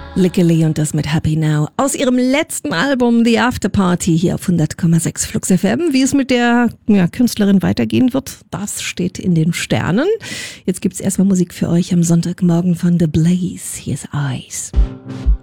Lickily und das mit Happy Now. Aus ihrem letzten Album The Afterparty hier auf 100,6 Flux FM. Wie es mit der Künstlerin weitergehen wird, das steht in den Sternen. Jetzt gibt's erstmal Musik für euch am Sonntagmorgen von The Blaze. Hier ist Eyes.